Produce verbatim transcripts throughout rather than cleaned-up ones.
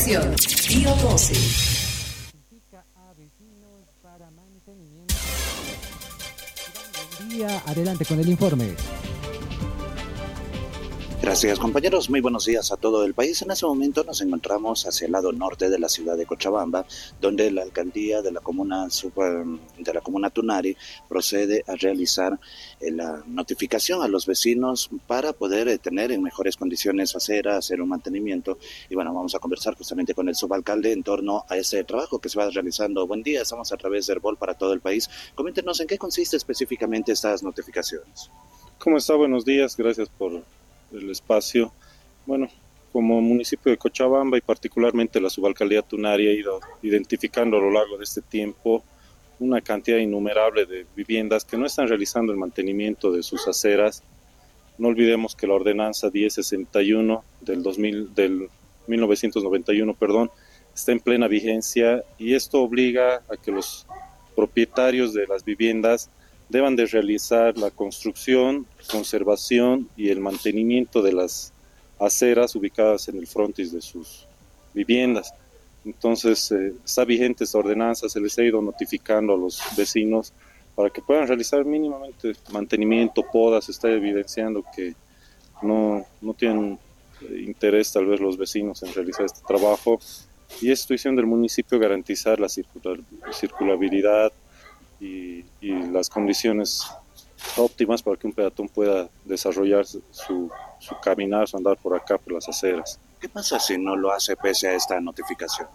Estación Pío doce. Día, adelante con el informe. Gracias, compañeros. Muy buenos días a todo el país. En este momento nos encontramos hacia el lado norte de la ciudad de Cochabamba, donde la alcaldía de la comuna super, de la comuna Tunari procede a realizar eh, la notificación a los vecinos para poder eh, tener en mejores condiciones aceras, hacer un mantenimiento. Y bueno, vamos a conversar justamente con el subalcalde en torno a ese trabajo que se va realizando. Buen día, estamos a través de Herbol para todo el país. Coméntenos en qué consiste específicamente estas notificaciones. ¿Cómo está? Buenos días, gracias por el espacio. Bueno, como municipio de Cochabamba y particularmente la subalcaldía Tunari ha ido identificando a lo largo de este tiempo una cantidad innumerable de viviendas que no están realizando el mantenimiento de sus aceras. No olvidemos que la ordenanza diez sesenta y uno del, dos mil, del mil novecientos noventa y uno perdón, está en plena vigencia y esto obliga a que los propietarios de las viviendas deban de realizar la construcción, conservación y el mantenimiento de las aceras ubicadas en el frontis de sus viviendas. Entonces, eh, está vigente esta ordenanza, se les ha ido notificando a los vecinos para que puedan realizar mínimamente mantenimiento, podas. Se está evidenciando que no, no tienen interés tal vez los vecinos en realizar este trabajo y es situación del municipio garantizar la circular, circulabilidad Y, y las condiciones óptimas para que un peatón pueda desarrollar su, su caminar, su andar por acá, por las aceras. ¿Qué pasa si no lo hace pese a esta notificación?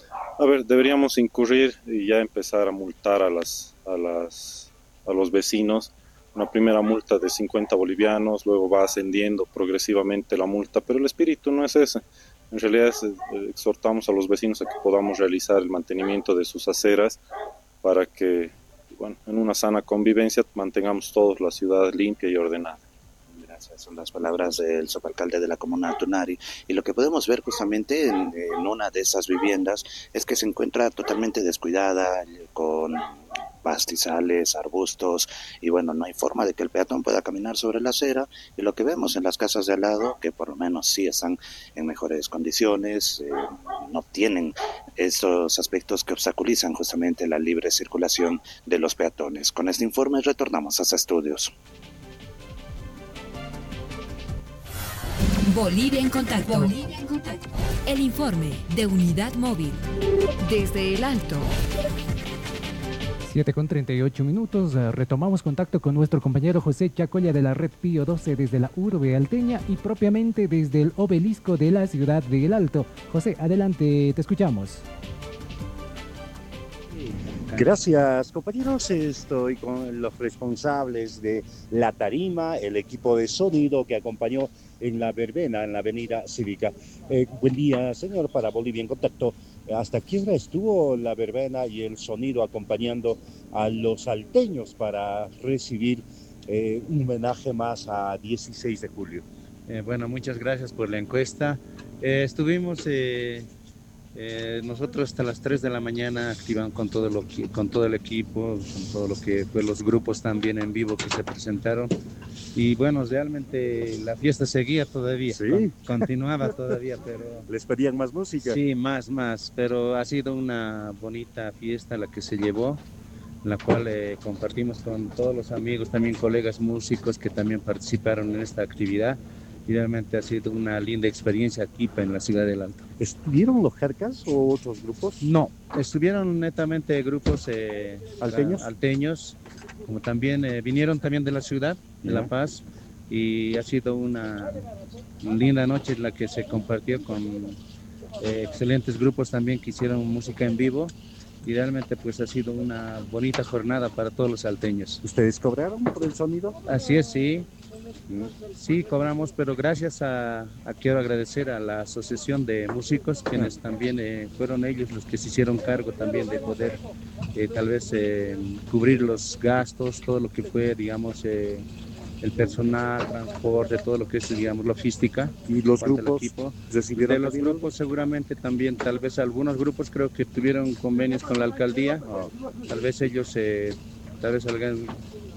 A ver, deberíamos incurrir y ya empezar a multar a, las, a, las, a los vecinos. Una primera multa de cincuenta bolivianos, luego va ascendiendo progresivamente la multa, pero el espíritu no es ese. En realidad es, eh, exhortamos a los vecinos a que podamos realizar el mantenimiento de sus aceras para que, bueno, en una sana convivencia mantengamos todos la ciudad limpia y ordenada. Gracias, son las palabras del subalcalde de la comuna Tunari. Y lo que podemos ver justamente en, en una de esas viviendas es que se encuentra totalmente descuidada, con pastizales, arbustos, y bueno, no hay forma de que el peatón pueda caminar sobre la acera. Y lo que vemos en las casas de al lado, que por lo menos sí están en mejores condiciones, eh, no tienen estos aspectos que obstaculizan justamente la libre circulación de los peatones. Con este informe retornamos a los estudios. Bolivia en contacto. Bolivia en contacto. El informe de Unidad Móvil. Desde el Alto. siete con treinta y ocho minutos, retomamos contacto con nuestro compañero José Chacolla de la red Pío doce desde la urbe alteña y propiamente desde el obelisco de la ciudad de El Alto. José, adelante, te escuchamos. Gracias, compañeros. Estoy con los responsables de la tarima, el equipo de sonido que acompañó en la verbena en la avenida Cívica. Eh, buen día, señor, para Bolivia en Contacto. ¿Hasta qué hora estuvo la verbena y el sonido acompañando a los alteños para recibir eh, un homenaje más a dieciséis de julio? Eh, bueno, muchas gracias por la encuesta. Eh, estuvimos eh, eh, nosotros hasta las tres de la mañana activan con todo, lo que, con todo el equipo, con todo lo que fue los grupos también en vivo que se presentaron. Y bueno, realmente la fiesta seguía todavía, ¿sí? Con, continuaba todavía, pero... ¿Les pedían más música? Sí, más, más, pero ha sido una bonita fiesta la que se llevó, la cual eh, compartimos con todos los amigos, también colegas músicos que también participaron en esta actividad. Y realmente ha sido una linda experiencia aquí en la ciudad del Alto. ¿Estuvieron los Jercas o otros grupos? No, estuvieron netamente grupos eh, ¿alteños? alteños, como también eh, vinieron también de la ciudad, de La Paz, y ha sido una linda noche en la que se compartió con eh, excelentes grupos también que hicieron música en vivo. Y realmente pues ha sido una bonita jornada para todos los salteños. ¿Ustedes cobraron por el sonido? Así es, sí. Sí, cobramos, pero gracias a, a quiero agradecer a la Asociación de Músicos, quienes también eh, fueron ellos los que se hicieron cargo también de poder eh, tal vez eh, cubrir los gastos, todo lo que fue, digamos, eh, el personal, transporte, todo lo que es, digamos, logística. ¿Y los grupos equipo. recibieron? De los grupos seguramente también, tal vez algunos grupos creo que tuvieron convenios con la alcaldía, oh. tal vez ellos, eh, tal vez alguien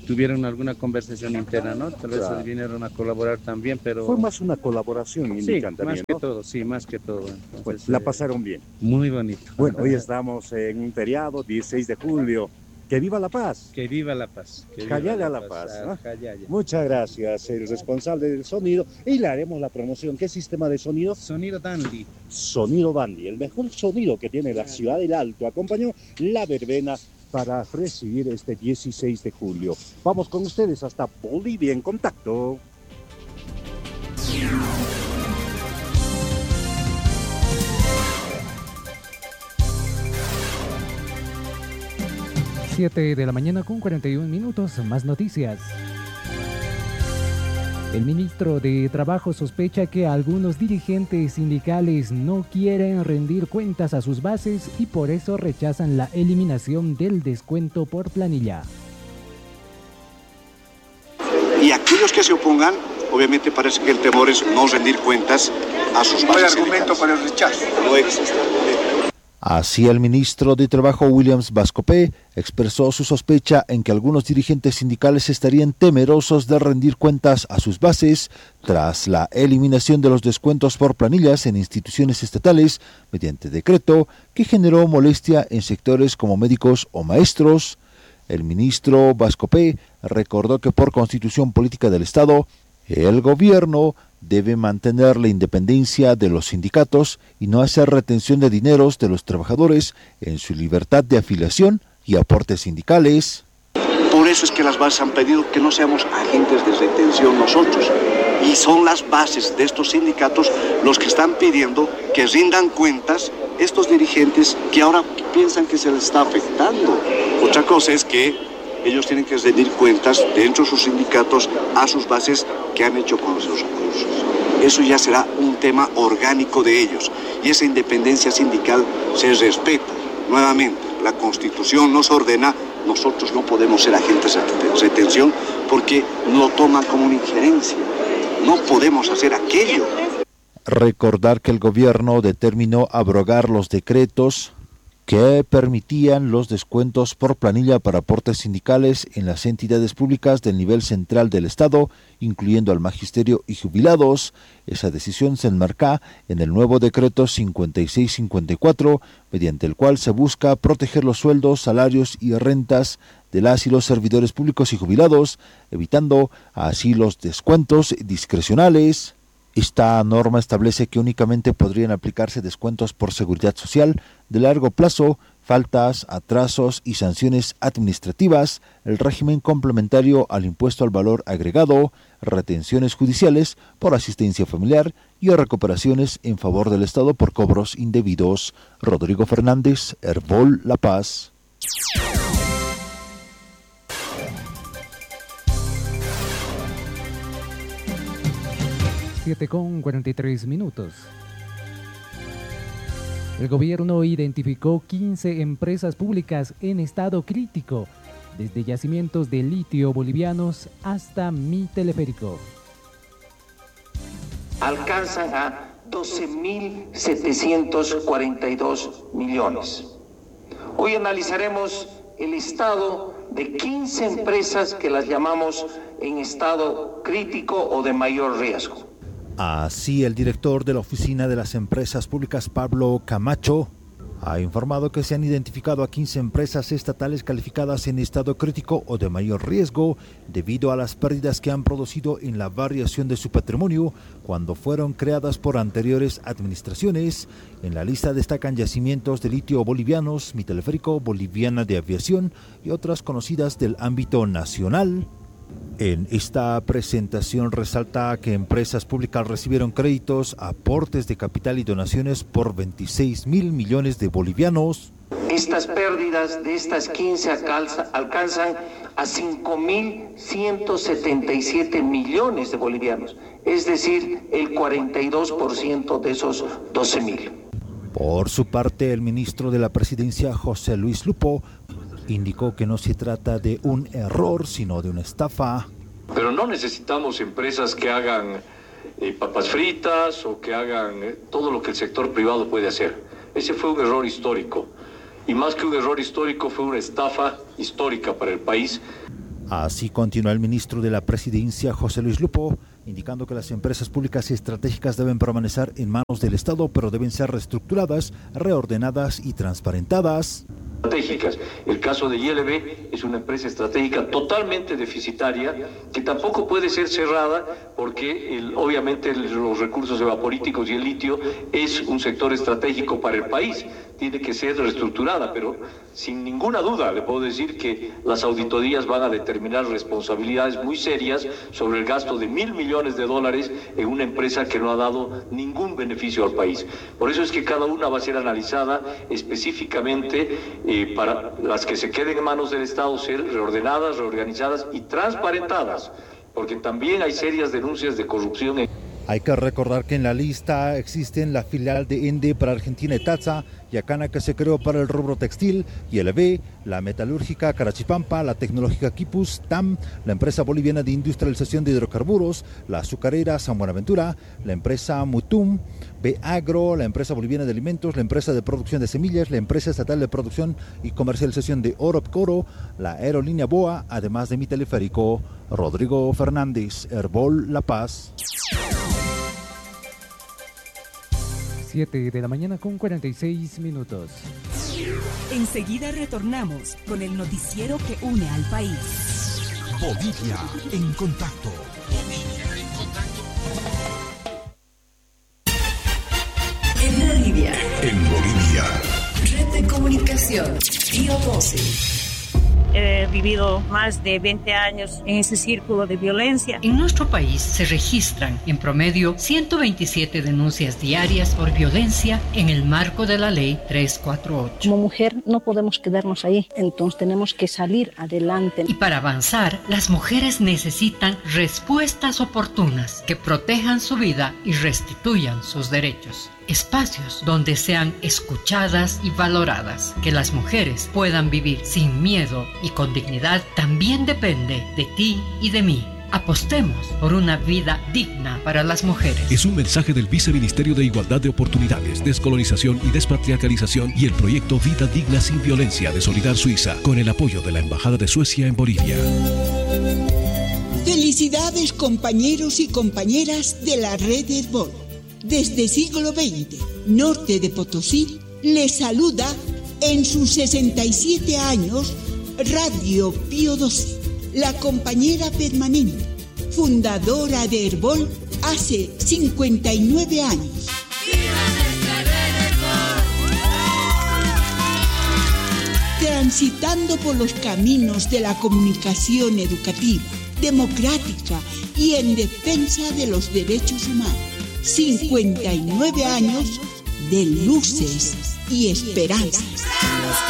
tuvieron alguna conversación interna, ¿no? Tal vez Claro. vinieron a colaborar también, pero... Fue más una colaboración, Sí, indican más también, que ¿no? todo, sí, más que todo. Entonces, Pues la eh, pasaron bien. Muy bonito. Bueno, hoy estamos en un feriado, dieciséis de julio. ¡Que viva la paz! Que viva la paz. Que viva Callaya la paz, ah, ¿no? Callaya. Muchas gracias, el responsable del sonido. Y le haremos la promoción. ¿Qué sistema de sonido? Sonido Dandy. Sonido Bandy, el mejor sonido que tiene la ciudad del Alto. Acompañó la verbena para recibir este dieciséis de julio. Vamos con ustedes hasta Bolivia en contacto. siete de la mañana con cuarenta y un minutos, más noticias. El ministro de Trabajo sospecha que algunos dirigentes sindicales no quieren rendir cuentas a sus bases y por eso rechazan la eliminación del descuento por planilla. Y aquellos que se opongan, obviamente parece que el temor es no rendir cuentas a sus bases. No hay argumento para el rechazo. No existe. Así, el ministro de Trabajo, Williams Vascopé, expresó su sospecha en que algunos dirigentes sindicales estarían temerosos de rendir cuentas a sus bases tras la eliminación de los descuentos por planillas en instituciones estatales mediante decreto que generó molestia en sectores como médicos o maestros. El ministro Vascopé recordó que por constitución política del Estado, el gobierno debe mantener la independencia de los sindicatos y no hacer retención de dineros de los trabajadores en su libertad de afiliación y aportes sindicales. Por eso es que las bases han pedido que no seamos agentes de retención nosotros. Y son las bases de estos sindicatos los que están pidiendo que rindan cuentas estos dirigentes que ahora piensan que se les está afectando. Otra cosa es que ellos tienen que rendir cuentas dentro de sus sindicatos a sus bases que han hecho con los recursos. Eso ya será un tema orgánico de ellos y esa independencia sindical se respeta. Nuevamente, la Constitución nos ordena, nosotros no podemos ser agentes de retención porque lo toman como una injerencia. No podemos hacer aquello. Recordar que el gobierno determinó abrogar los decretos que permitían los descuentos por planilla para aportes sindicales en las entidades públicas del nivel central del Estado, incluyendo al magisterio y jubilados. Esa decisión se enmarca en el nuevo decreto cincuenta y seis cincuenta y cuatro, mediante el cual se busca proteger los sueldos, salarios y rentas de las y los servidores públicos y jubilados, evitando así los descuentos discrecionales. Esta norma establece que únicamente podrían aplicarse descuentos por seguridad social de largo plazo, faltas, atrasos y sanciones administrativas, el régimen complementario al impuesto al valor agregado, retenciones judiciales por asistencia familiar y recuperaciones en favor del Estado por cobros indebidos. Rodrigo Fernández, Herbol La Paz. siete con cuarenta y tres minutos. El gobierno identificó quince empresas públicas en estado crítico, desde yacimientos de litio bolivianos hasta Mi Teleférico. Alcanzan a doce mil setecientos cuarenta y dos millones. Hoy analizaremos el estado de quince empresas que las llamamos en estado crítico o de mayor riesgo. Así, el director de la Oficina de las Empresas Públicas, Pablo Camacho, ha informado que se han identificado a quince empresas estatales calificadas en estado crítico o de mayor riesgo debido a las pérdidas que han producido en la variación de su patrimonio cuando fueron creadas por anteriores administraciones. En la lista destacan yacimientos de litio bolivianos, Mi Teleférico, Boliviana de Aviación y otras conocidas del ámbito nacional. En esta presentación resalta que empresas públicas recibieron créditos, aportes de capital y donaciones por veintiséis mil millones de bolivianos. Estas pérdidas de estas quince alcanza, alcanzan a cinco mil ciento setenta y siete millones de bolivianos, es decir, el cuarenta y dos por ciento de esos doce mil. Por su parte, el ministro de la Presidencia, José Luis Lupo, indicó que no se trata de un error, sino de una estafa. Pero no necesitamos empresas que hagan eh, papas fritas o que hagan eh, todo lo que el sector privado puede hacer. Ese fue un error histórico. Y más que un error histórico, fue una estafa histórica para el país. Así continúa el ministro de la Presidencia, José Luis Lupo, indicando que las empresas públicas estratégicas deben permanecer en manos del Estado, pero deben ser reestructuradas, reordenadas y transparentadas. Estratégicas. El caso de I L B es una empresa estratégica totalmente deficitaria que tampoco puede ser cerrada porque el, obviamente el, los recursos evaporíticos y el litio es un sector estratégico para el país. Tiene que ser reestructurada, pero sin ninguna duda le puedo decir que las auditorías van a determinar responsabilidades muy serias sobre el gasto de mil millones de dólares en una empresa que no ha dado ningún beneficio al país. Por eso es que cada una va a ser analizada específicamente eh, para las que se queden en manos del Estado ser reordenadas, reorganizadas y transparentadas, porque también hay serias denuncias de corrupción en... Hay que recordar que en la lista existen la filial de Ende para Argentina Etasa, Yacana que se creó para el rubro textil, I L B, la metalúrgica Carachipampa, la tecnológica Quipus, T A M, la empresa boliviana de industrialización de hidrocarburos, la azucarera San Buenaventura, la empresa Mutum, B Agro, la empresa boliviana de alimentos, la empresa de producción de semillas, la empresa estatal de producción y comercialización de Oropcoro, la aerolínea Boa, además de mi teleférico. Rodrigo Fernández, Herbol La Paz. siete de la mañana con cuarenta y seis minutos. Enseguida retornamos con el noticiero que une al país. Bolivia en contacto. Bolivia en contacto. En Bolivia. En Bolivia. Red de comunicación. Pío doce. He vivido más de veinte años en ese círculo de violencia. En nuestro país se registran en promedio ciento veintisiete denuncias diarias por violencia en el marco de la ley trescientos cuarenta y ocho. Como mujer no podemos quedarnos ahí, entonces tenemos que salir adelante. Y para avanzar, las mujeres necesitan respuestas oportunas que protejan su vida y restituyan sus derechos. Espacios donde sean escuchadas y valoradas. Que las mujeres puedan vivir sin miedo y con dignidad también depende de ti y de mí. Apostemos por una vida digna para las mujeres. Es un mensaje del Viceministerio de Igualdad de Oportunidades, Descolonización y Despatriarcalización y el proyecto Vida Digna Sin Violencia de Solidar Suiza, con el apoyo de la Embajada de Suecia en Bolivia. Felicidades, compañeros y compañeras de la red Herbol. Desde siglo veinte, norte de Potosí, les saluda en sus sesenta y siete años Radio Pío doce, la compañera permanente, fundadora de Herbol hace cincuenta y nueve años. Transitando por los caminos de la comunicación educativa, democrática y en defensa de los derechos humanos. cincuenta y nueve años de luces y esperanzas.